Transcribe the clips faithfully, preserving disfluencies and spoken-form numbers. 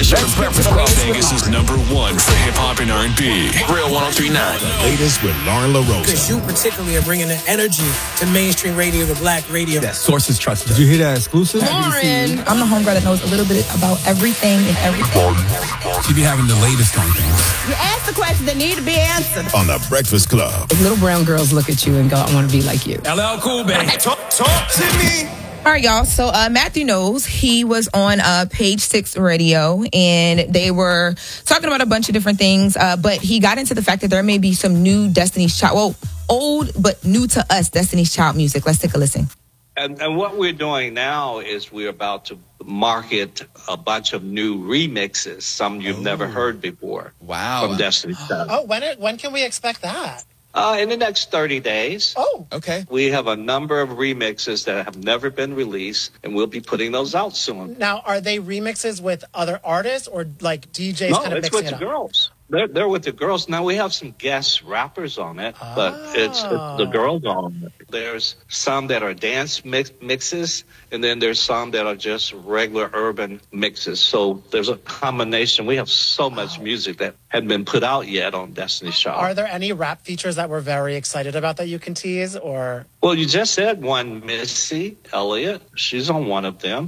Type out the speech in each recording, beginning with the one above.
show the Breakfast Club. Vegas' number one for hip hop and R and B. Real one oh three point nine. The latest with Lauren LaRosa. Because you particularly are bringing the energy to mainstream radio, the black radio. That sources trust. Did you hear that exclusive? Lauren. I'm the homegirl that knows a little bit about everything and everything. She be having the latest on things. You ask the questions that need to be answered. On the Breakfast Club. If little brown girls look at you and go, I want to be like you. L L Cool, baby. Talk, talk to me. All right, y'all. So uh, Matthew knows he was on uh, Page Six Radio, and they were talking about a bunch of different things. Uh, but he got into the fact that there may be some new Destiny's Child, well, old but new to us Destiny's Child music. Let's take a listen. And, and what we're doing now is we're about to market a bunch of new remixes, some you've oh. never heard before. Wow. From Destiny's Child. Oh, when it, when can we expect that? Uh, in the next thirty days. Oh, okay. We have a number of remixes that have never been released, and we'll be putting those out soon. Now, are they remixes with other artists or like D Js no, kind of it's mixing with it the up? girls. They're, they're with the girls. Now, we have some guest rappers on it, Oh. but it's, it's the girls on it. There's some that are dance mix, mixes, and then there's some that are just regular urban mixes. So there's a combination. We have so much Wow. music that hadn't been put out yet on Destiny's Child. Are there any rap features that we're very excited about that you can tease? Or Well, you just said one, Missy Elliott. She's on one of them.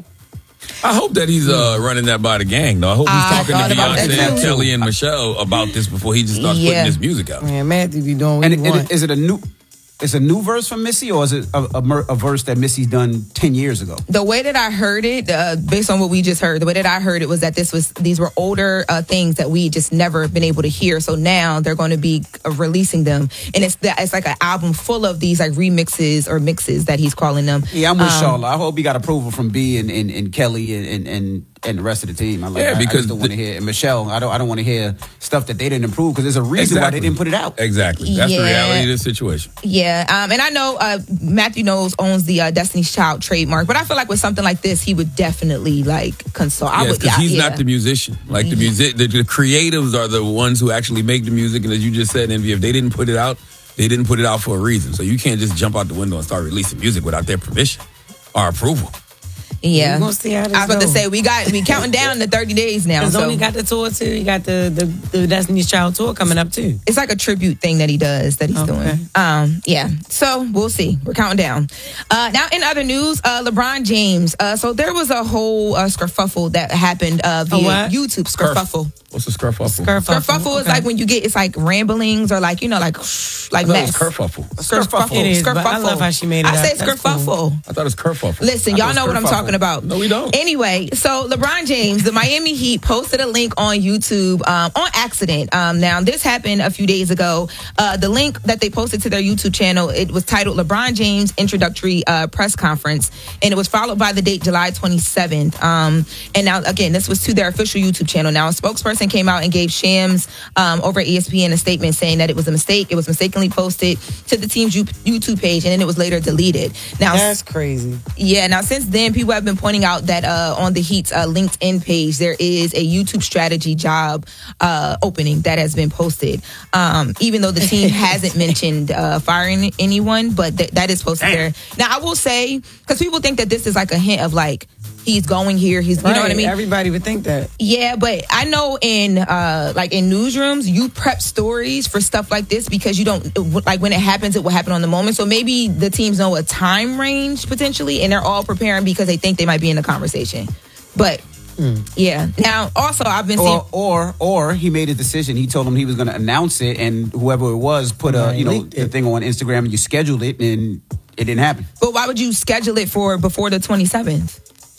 I hope that he's uh, running that by the gang, though. I hope he's I talking thought to about that Beyonce and too. Kelly and Michelle about this before he just starts Yeah. putting his music out. Man, Matthew be doing what And he it, want. it, is it a new? It's a new verse from Missy, or is it a, a, mer- a verse that Missy's done ten years ago? The way that I heard it, uh, based on what we just heard, the way that I heard it was that this was these were older uh, things that we just never been able to hear. So now they're going to be uh, releasing them, and it's that it's like an album full of these like remixes or mixes that he's calling them. Yeah, I'm with Um, Sharla. I hope he got approval from B and, and, and Kelly and, and, and, and the rest of the team. I like, Yeah, I, because I just don't want to the- hear and Michelle. I don't. I don't want to hear stuff that they didn't approve because there's a reason why they didn't put it out. Exactly. That's Yeah. the reality of the situation. Yeah, um, and I know uh, Matthew Knowles owns the uh, Destiny's Child trademark, but I feel like with something like this, he would definitely like consult. I Yes, would, because yeah, he's yeah. not the musician. Like the music, the, the creatives are the ones who actually make the music. And as you just said, Envy, if they didn't put it out, they didn't put it out for a reason. So you can't just jump out the window and start releasing music without their permission or approval. Yeah, We gonna see how this I was about to go. say we got we counting down to thirty days now. Because So only got the tour too. You got the, the, the Destiny's Child tour coming up too. it's like a tribute thing that he does that he's Okay. doing. Um, yeah. So we'll see. We're counting down. Uh, now in other news, uh, LeBron James. Uh, so there was a whole uh, skerfuffle that happened uh, via what? YouTube. Skerfuffle. What's a skerfuffle? Skerfuffle. Skerfuffle is Okay. like when you get it's like ramblings or like you know like like I thought it mess. was kerfuffle. Skerfuffle. It is, but I Skerfuffle. love how she made it I up. say That's skerfuffle. I thought it was kerfuffle. Listen, I y'all thought know it what was I'm kerfuffle. talking about. No, we don't. Anyway, so LeBron James, the Miami Heat, posted a link on YouTube um, on accident. Um, now, this happened a few days ago. Uh, the link that they posted to their YouTube channel, it was titled LeBron James Introductory uh, Press Conference, and it was followed by the date July twenty-seventh. Um, and now, again, this was to their official YouTube channel. Now, a spokesperson came out and gave Shams um, over at E S P N a statement saying that it was a mistake. It was mistakenly posted to the team's YouTube page, and then it was later deleted. Now, That's crazy. yeah, now since then, people have been pointing out that uh, on the Heat's uh, LinkedIn page, there is a YouTube strategy job uh, opening that has been posted. Um, even though the team hasn't mentioned uh, firing anyone, but th- that is posted there. Now, I will say, because people think that this is like a hint of like, he's going here, he's, you know what I Right, mean? Everybody would think that. Yeah, but I know in uh, like in newsrooms, you prep stories for stuff like this because you don't like when it happens, it will happen on the moment. So maybe the teams know a time range potentially, and they're all preparing because they think they might be in the conversation. But yeah, now also I've been seeing. Or, or or he made a decision. He told them he was going to announce it, and whoever it was put a Right, you know leaked the it. thing on Instagram, and you scheduled it, and it didn't happen. But why would you schedule it for before the twenty-seventh?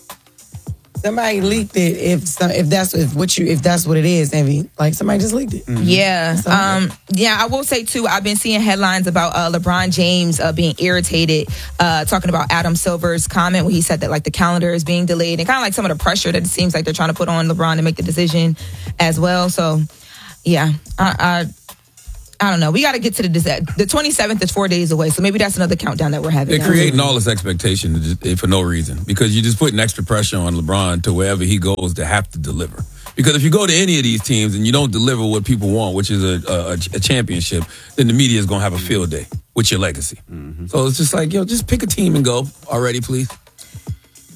Somebody leaked it. If some, if that's if what you if that's what it is, Envy. Like somebody just leaked it. Yeah. So- Um, yeah, I will say too, I've been seeing headlines about uh, LeBron James uh, being irritated, uh, talking about Adam Silver's comment where he said that like the calendar is being delayed and kind of like some of the pressure that it seems like they're trying to put on LeBron to make the decision as well. So yeah, I, I I don't know. We got to get to the the twenty-seventh is four days away, so maybe that's another countdown that we're having. They're now. creating all this expectation just- for no reason because you're just putting extra pressure on LeBron to wherever he goes to have to deliver. Because if you go to any of these teams and you don't deliver what people want, which is a, a, a championship, then the media is going to have a field day with your legacy. Mm-hmm. So it's just like, yo, just pick a team and go already, please.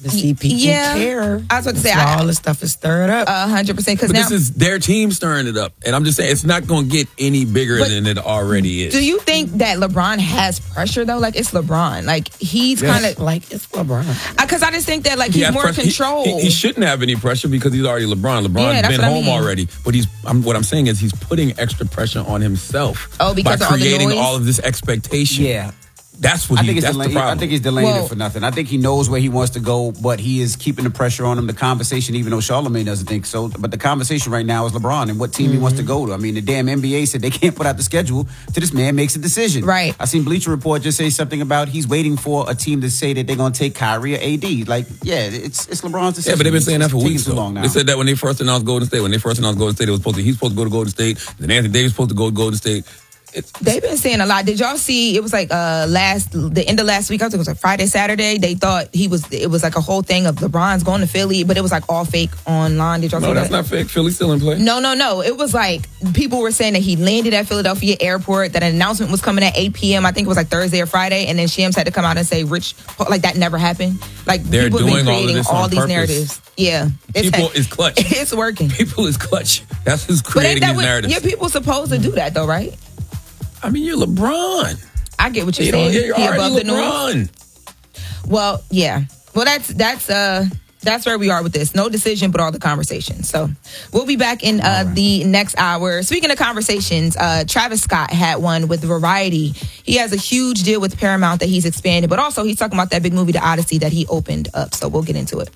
To see people yeah, care. I was about to say, That's why I- all this stuff is stirred up. A hundred percent. Because But now, this is their team stirring it up. And I'm just saying, it's not going to get any bigger But than it already is. do you think that LeBron has pressure though? Like it's LeBron. Like he's Yes. kind of like it's LeBron. Because I just think that like He he's has more pressure. in control. He, he, he shouldn't have any pressure because he's already LeBron. LeBron's Yeah, that's been what I home mean. already. But he's I'm, what I'm saying is he's putting extra pressure on himself Oh, because by of all the creating noise? all of this expectation. Yeah. That's what I he, think it's that's delay- the problem. I think he's delaying Well- it for nothing. I think he knows where he wants to go, but he is keeping the pressure on him. The conversation, even though Charlamagne doesn't think so, but the conversation right now is LeBron and what team he wants to go to. I mean, the damn N B A said they can't put out the schedule till this man makes a decision. Right. I seen Bleacher Report just say something about he's waiting for a team to say that they're going to take Kyrie or A D. Like, yeah, it's it's LeBron's decision. Yeah, but they've been saying that for It's taking weeks. too though. long now. They said that when they first announced Golden State. When they first announced Golden State, it was supposed to, he's supposed to go to Golden State. Then Anthony Davis supposed to go to Golden State. It's, They've been saying a lot. Did y'all see? It was like uh last the end of last week. I think it was like Friday, Saturday. They thought he was. It was like a whole thing of LeBron's going to Philly, but it was like all fake online. Did y'all no, see that's that? not fake. Philly's still in play. No, no, no. It was like people were saying that he landed at Philadelphia Airport. That an announcement was coming at eight p.m. I think it was like Thursday or Friday, and then Shams had to come out and say, "Rich, like that never happened." Like They're people have been doing all of creating this all, on these purpose. narratives. Yeah, it's People is clutch. It's working. People is clutch. That's who's But ain't creating that these what? narratives. Yeah, people supposed to do that though, right? I mean, you're LeBron. I get what you're You know, saying. you're He already above the noise. LeBron. Well, yeah. Well, that's that's uh that's where we are with this. No decision, but all the conversations. So we'll be back in uh, right. the next hour. Speaking of conversations, uh, Travis Scott had one with Variety. He has a huge deal with Paramount that he's expanded, but also he's talking about that big movie, The Odyssey, that he opened up. So we'll get into it.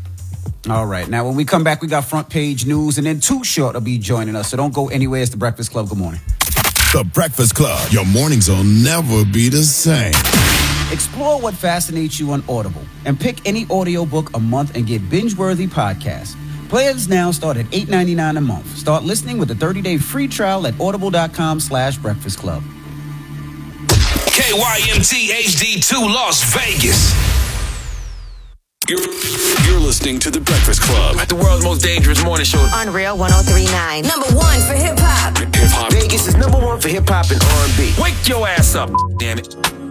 All right. Now, when we come back, we got front page news, and then Too Short will be joining us. So don't go anywhere. It's The Breakfast Club. Good morning. The Breakfast Club. Your mornings will never be the same. Explore what fascinates you on Audible and pick any audiobook a month and get binge-worthy podcasts. Plans now start at eight ninety-nine a month. Start listening with a thirty-day free trial at audible.com slash breakfast club. K Y M T H D two Las Vegas. You're, you're listening to The Breakfast Club. The world's most dangerous morning show. On Real one oh three point nine. Number one for hip hop. Hip hop. Vegas is number one for hip hop and R and B. Wake your ass up, damn it.